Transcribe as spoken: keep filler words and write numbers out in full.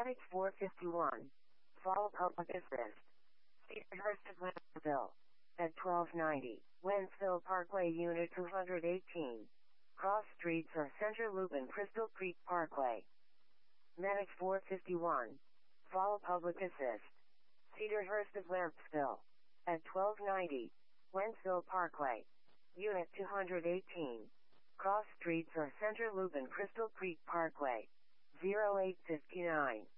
Medic four fifty-one. Fall Public Assist. Cedarhurst of Wentzville. At twelve ninety. Wentzville Parkway Unit two eighteen. Cross Streets or Center Loop and Crystal Creek Parkway. Medic four fifty-one. Fall Public Assist. Cedarhurst of Wentzville. At twelve ninety. Wentzville Parkway. Unit two eighteen. Cross Streets or Center Loop and Crystal Creek Parkway. zero eight five nine.